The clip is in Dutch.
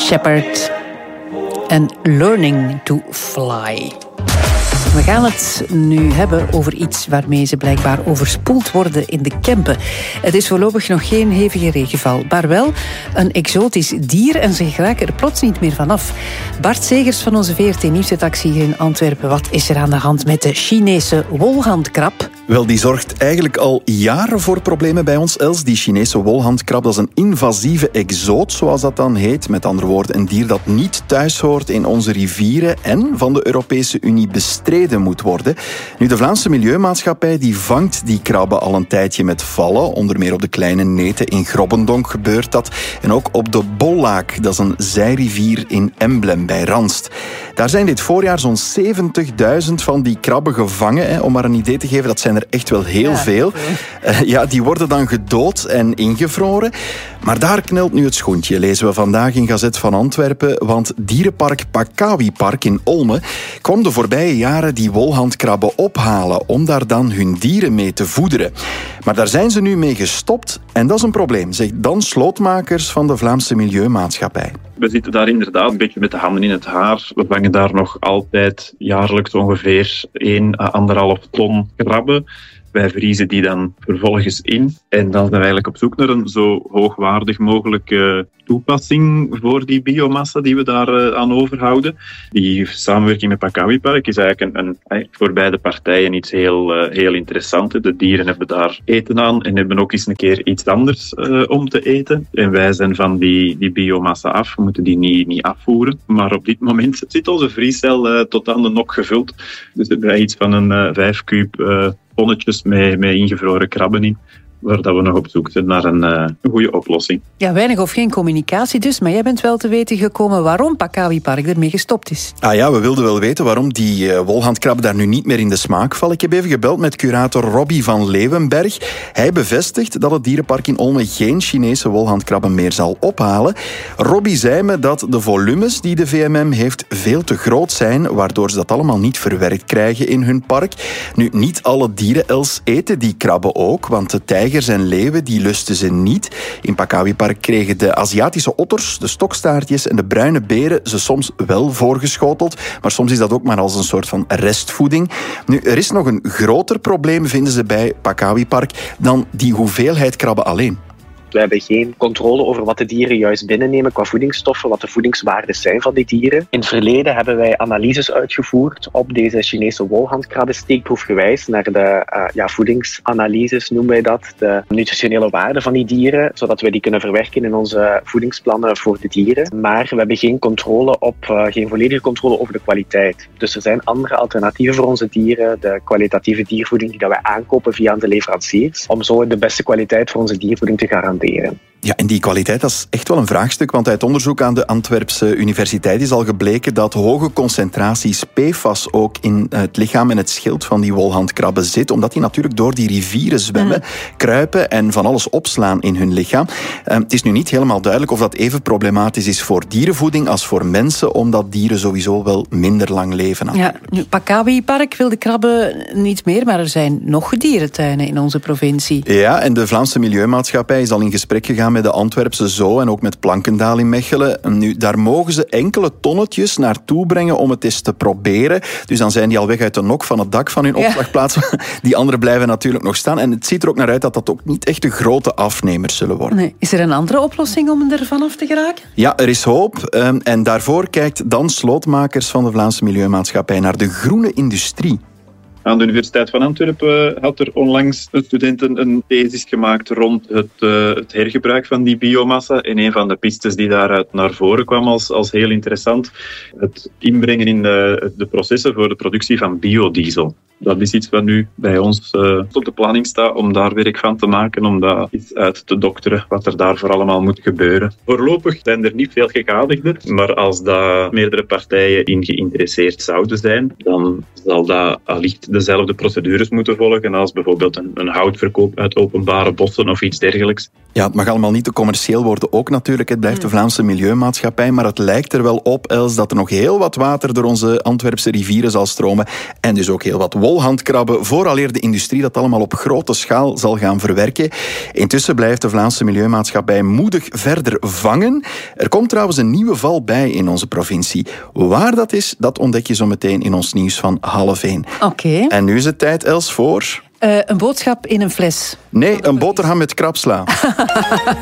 Shepherd en Learning to Fly. We gaan het nu hebben over iets waarmee ze blijkbaar overspoeld worden in de Kempen. Het is voorlopig nog geen hevige regenval, maar wel een exotisch dier en ze geraken er plots niet meer vanaf. Bart Segers van onze VRT Nieuwsredactie hier in Antwerpen. Wat is er aan de hand met de Chinese wolhandkrab? Wel, die zorgt eigenlijk al jaren voor problemen bij ons, Els. Die Chinese wolhandkrab, dat is een invasieve exoot, zoals dat dan heet. Met andere woorden, een dier dat niet thuis hoort in onze rivieren en van de Europese Unie bestreden moet worden. Nu, de Vlaamse Milieumaatschappij die vangt die krabben al een tijdje met vallen. Onder meer op de kleine Neten in Grobbendonk gebeurt dat. En ook op de Bollaak, dat is een zijrivier in Emblem bij Ranst. Daar zijn dit voorjaar zo'n 70.000 van die krabben gevangen. Om maar een idee te geven, dat zijn er echt wel heel veel. Die worden dan gedood en ingevroren. Maar daar knelt nu het schoentje, lezen we vandaag in Gazet van Antwerpen. Want dierenpark Pakawipark in Olme kwam de voorbije jaren die wolhandkrabben ophalen om daar dan hun dieren mee te voederen. Maar daar zijn ze nu mee gestopt en dat is een probleem, zegt Dan Slootmakers van de Vlaamse Milieumaatschappij. We zitten daar inderdaad een beetje met de handen in het haar. We vangen daar nog altijd jaarlijks ongeveer 1 à 1,5 ton krabben. Wij vriezen die dan vervolgens in. En dan zijn we eigenlijk op zoek naar een zo hoogwaardig mogelijke toepassing voor die biomassa die we daar aan overhouden. Die samenwerking met Pakawipark is eigenlijk voor beide partijen iets heel interessants. De dieren hebben daar eten aan en hebben ook eens een keer iets anders om te eten. En wij zijn van die biomassa af. We moeten die niet afvoeren. Maar op dit moment zit onze vriescel tot aan de nok gevuld. Dus we hebben iets van een 5 kuub tonnetjes met ingevroren krabben in, waar dat we nog op zoek zijn naar een goede oplossing. Ja, weinig of geen communicatie dus, maar jij bent wel te weten gekomen waarom Pakawipark ermee gestopt is. We wilden wel weten waarom die wolhandkrabben daar nu niet meer in de smaak vallen. Ik heb even gebeld met curator Robbie van Leeuwenberg. Hij bevestigt dat het dierenpark in Olme geen Chinese wolhandkrabben meer zal ophalen. Robbie zei me dat de volumes die de VMM heeft veel te groot zijn, waardoor ze dat allemaal niet verwerkt krijgen in hun park. Nu, niet alle dieren, Els, eten die krabben ook, want de tijgers en leeuwen die lusten ze niet. In Pakawipark kregen de Aziatische otters, de stokstaartjes en de bruine beren ze soms wel voorgeschoteld, maar soms is dat ook maar als een soort van restvoeding. Nu, er is nog een groter probleem, vinden ze bij Pakawipark, dan die hoeveelheid krabben alleen. We hebben geen controle over wat de dieren juist binnennemen qua voedingsstoffen, wat de voedingswaarden zijn van die dieren. In het verleden hebben wij analyses uitgevoerd op deze Chinese wolhandkrabben, steekproefgewijs naar de voedingsanalyses, noemen wij dat, de nutritionele waarden van die dieren, zodat wij die kunnen verwerken in onze voedingsplannen voor de dieren. Maar we hebben geen volledige controle over de kwaliteit. Dus er zijn andere alternatieven voor onze dieren, de kwalitatieve diervoeding die wij aankopen via onze leveranciers, om zo de beste kwaliteit voor onze diervoeding te garanderen. Ja, en die kwaliteit, dat is echt wel een vraagstuk, want uit onderzoek aan de Antwerpse Universiteit is al gebleken dat hoge concentraties PFAS ook in het lichaam en het schild van die wolhandkrabben zit, omdat die natuurlijk door die rivieren zwemmen, kruipen en van alles opslaan in hun lichaam. Het is nu niet helemaal duidelijk of dat even problematisch is voor dierenvoeding als voor mensen, omdat dieren sowieso wel minder lang leven. Natuurlijk. Ja, nu, Pakawipark wil de krabben niet meer, maar er zijn nog dierentuinen in onze provincie. Ja, en de Vlaamse Milieumaatschappij is al in gesprek gegaan met de Antwerpse Zoo en ook met Plankendaal in Mechelen. Nu, daar mogen ze enkele tonnetjes naartoe brengen om het eens te proberen. Dus dan zijn die al weg uit de nok van het dak van hun opslagplaats. Die anderen blijven natuurlijk nog staan. En het ziet er ook naar uit dat dat ook niet echt de grote afnemers zullen worden. Nee. Is er een andere oplossing om er vanaf te geraken? Ja, er is hoop. En daarvoor kijkt Dan Slootmakers van de Vlaamse Milieumaatschappij naar de groene industrie. Aan de Universiteit van Antwerpen had er onlangs een student een thesis gemaakt rond het hergebruik van die biomassa. En een van de pistes die daaruit naar voren kwam als heel interessant, het inbrengen in de processen voor de productie van biodiesel. Dat is iets wat nu bij ons op de planning staat om daar werk van te maken, om dat iets uit te dokteren, wat er daarvoor allemaal moet gebeuren. Voorlopig zijn er niet veel gegadigden, maar als daar meerdere partijen in geïnteresseerd zouden zijn, dan zal dat allicht dezelfde procedures moeten volgen als bijvoorbeeld een houtverkoop uit openbare bossen of iets dergelijks. Ja, het mag allemaal niet te commercieel worden ook natuurlijk. Het blijft de Vlaamse Milieumaatschappij, maar het lijkt er wel op, Els, dat er nog heel wat water door onze Antwerpse rivieren zal stromen en dus ook heel wat wolhandkrabben vooraleer de industrie dat allemaal op grote schaal zal gaan verwerken. Intussen blijft de Vlaamse Milieumaatschappij moedig verder vangen. Er komt trouwens een nieuwe val bij in onze provincie. Waar dat is, dat ontdek je zo meteen in ons nieuws van 1:30. Oké. En nu is het tijd, Els, voor... Een boodschap in een fles. Nee, een boterham met krapsla.